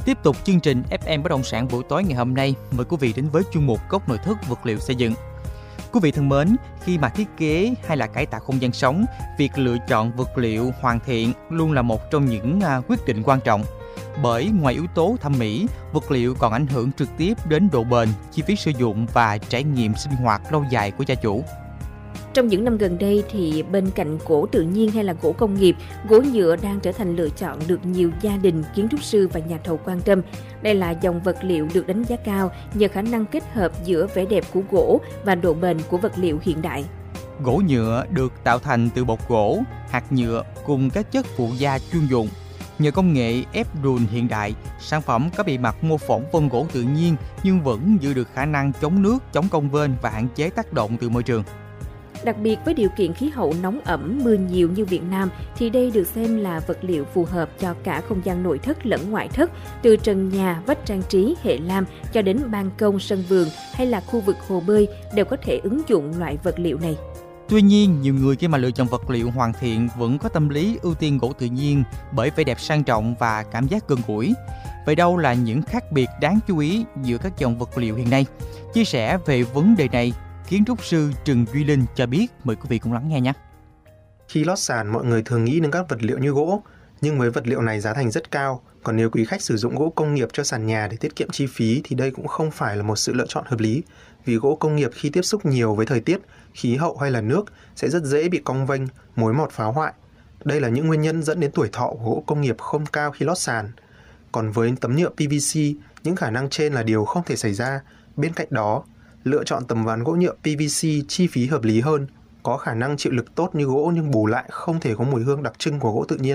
Tiếp tục chương trình FM Bất động sản buổi tối ngày hôm nay, mời quý vị đến với chuyên mục Góc nội thất vật liệu xây dựng. Quý vị thân mến, khi mà thiết kế hay là cải tạo không gian sống, việc lựa chọn vật liệu hoàn thiện luôn là một trong những quyết định quan trọng. Bởi ngoài yếu tố thẩm mỹ, vật liệu còn ảnh hưởng trực tiếp đến độ bền, chi phí sử dụng và trải nghiệm sinh hoạt lâu dài của gia chủ. Trong những năm gần đây thì bên cạnh gỗ tự nhiên hay là gỗ công nghiệp, gỗ nhựa đang trở thành lựa chọn được nhiều gia đình, kiến trúc sư và nhà thầu quan tâm. Đây là dòng vật liệu được đánh giá cao nhờ khả năng kết hợp giữa vẻ đẹp của gỗ và độ bền của vật liệu hiện đại. Gỗ nhựa được tạo thành từ bột gỗ, hạt nhựa cùng các chất phụ gia chuyên dụng. Nhờ công nghệ ép đùn hiện đại, sản phẩm có bề mặt mô phỏng vân gỗ tự nhiên nhưng vẫn giữ được khả năng chống nước, chống cong vênh và hạn chế tác động từ môi trường. Đặc biệt với điều kiện khí hậu nóng ẩm, mưa nhiều như Việt Nam thì đây được xem là vật liệu phù hợp cho cả không gian nội thất lẫn ngoại thất, từ trần nhà, vách trang trí, hệ lam cho đến ban công, sân vườn hay là khu vực hồ bơi đều có thể ứng dụng loại vật liệu này. Tuy nhiên, nhiều người khi mà lựa chọn vật liệu hoàn thiện vẫn có tâm lý ưu tiên gỗ tự nhiên bởi vẻ đẹp sang trọng và cảm giác gần gũi. Vậy đâu là những khác biệt đáng chú ý giữa các dòng vật liệu hiện nay? Chia sẻ về vấn đề này, kiến trúc sư Trần Duy Linh cho biết, mời quý vị cùng lắng nghe nhé. Khi lót sàn, mọi người thường nghĩ đến các vật liệu như gỗ, nhưng với vật liệu này giá thành rất cao. Còn nếu quý khách sử dụng gỗ công nghiệp cho sàn nhà để tiết kiệm chi phí thì đây cũng không phải là một sự lựa chọn hợp lý. Vì gỗ công nghiệp khi tiếp xúc nhiều với thời tiết, khí hậu hay là nước sẽ rất dễ bị cong vênh, mối mọt phá hoại. Đây là những nguyên nhân dẫn đến tuổi thọ của gỗ công nghiệp không cao khi lót sàn. Còn với tấm nhựa PVC, những khả năng trên là điều không thể xảy ra. Bên cạnh đó, lựa chọn tấm ván gỗ nhựa PVC chi phí hợp lý hơn, có khả năng chịu lực tốt như gỗ nhưng bù lại không thể có mùi hương đặc trưng của gỗ tự nhiên.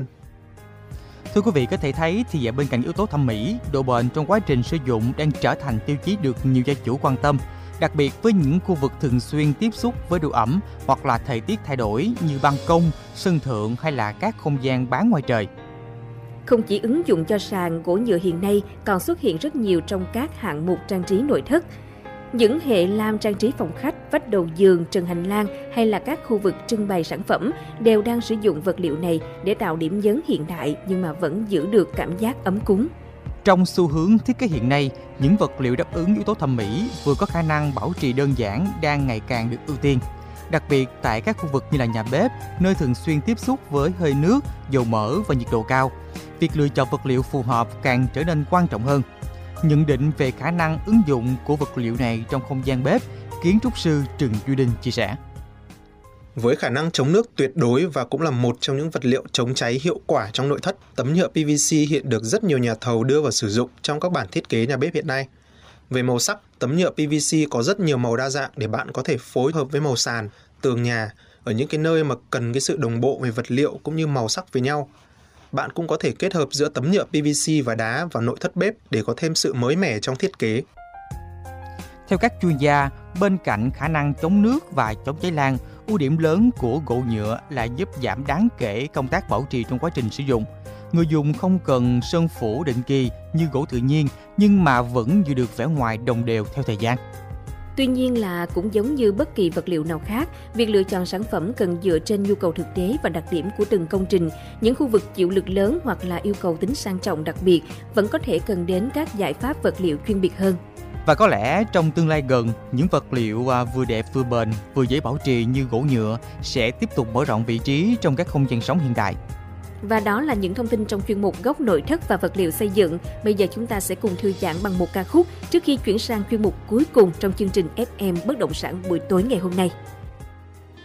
Thưa quý vị có thể thấy thì bên cạnh yếu tố thẩm mỹ, độ bền trong quá trình sử dụng đang trở thành tiêu chí được nhiều gia chủ quan tâm, đặc biệt với những khu vực thường xuyên tiếp xúc với độ ẩm hoặc là thời tiết thay đổi như ban công, sân thượng hay là các không gian bán ngoài trời. Không chỉ ứng dụng cho sàn, gỗ nhựa hiện nay còn xuất hiện rất nhiều trong các hạng mục trang trí nội thất. Những hệ lam trang trí phòng khách, vách đầu giường, trần hành lang hay là các khu vực trưng bày sản phẩm đều đang sử dụng vật liệu này để tạo điểm nhấn hiện đại nhưng mà vẫn giữ được cảm giác ấm cúng. Trong xu hướng thiết kế hiện nay, những vật liệu đáp ứng yếu tố thẩm mỹ vừa có khả năng bảo trì đơn giản đang ngày càng được ưu tiên. Đặc biệt tại các khu vực như là nhà bếp, nơi thường xuyên tiếp xúc với hơi nước, dầu mỡ và nhiệt độ cao, việc lựa chọn vật liệu phù hợp càng trở nên quan trọng hơn. Nhận định về khả năng ứng dụng của vật liệu này trong không gian bếp, kiến trúc sư Trần Duy Linh chia sẻ. Với khả năng chống nước tuyệt đối và cũng là một trong những vật liệu chống cháy hiệu quả trong nội thất, tấm nhựa PVC hiện được rất nhiều nhà thầu đưa vào sử dụng trong các bản thiết kế nhà bếp hiện nay. Về màu sắc, tấm nhựa PVC có rất nhiều màu đa dạng để bạn có thể phối hợp với màu sàn, tường nhà ở những cái nơi mà cần cái sự đồng bộ về vật liệu cũng như màu sắc với nhau. Bạn cũng có thể kết hợp giữa tấm nhựa PVC và đá vào nội thất bếp để có thêm sự mới mẻ trong thiết kế. Theo các chuyên gia, bên cạnh khả năng chống nước và chống cháy lan, ưu điểm lớn của gỗ nhựa là giúp giảm đáng kể công tác bảo trì trong quá trình sử dụng. Người dùng không cần sơn phủ định kỳ như gỗ tự nhiên nhưng mà vẫn giữ được vẻ ngoài đồng đều theo thời gian. Tuy nhiên là cũng giống như bất kỳ vật liệu nào khác, việc lựa chọn sản phẩm cần dựa trên nhu cầu thực tế và đặc điểm của từng công trình. Những khu vực chịu lực lớn hoặc là yêu cầu tính sang trọng đặc biệt vẫn có thể cần đến các giải pháp vật liệu chuyên biệt hơn. Và có lẽ trong tương lai gần, những vật liệu vừa đẹp vừa bền, vừa dễ bảo trì như gỗ nhựa sẽ tiếp tục mở rộng vị trí trong các không gian sống hiện đại. Và đó là những thông tin trong chuyên mục Góc nội thất và vật liệu xây dựng. Bây giờ chúng ta sẽ cùng thư giãn bằng một ca khúc trước khi chuyển sang chuyên mục cuối cùng trong chương trình FM Bất động sản buổi tối ngày hôm nay.